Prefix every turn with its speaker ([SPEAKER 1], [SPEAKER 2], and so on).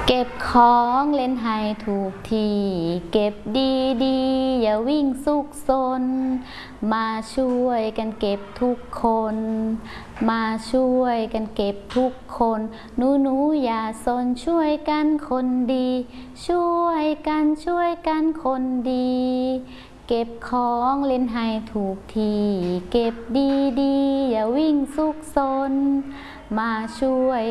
[SPEAKER 1] เก็บของเล่นให้ถูกที่เก็บดีๆอย่าวิ่งซุกซนมาช่วยกันเก็บทุกคนมาช่วยกันเก็บทุกคนหนูอย่าซนช่วยกันคนดีช่วยกันคนดีเก็บของเล่นให้ถูกที่เก็บดีๆอย่าวิ่งซุกซนมาช่วย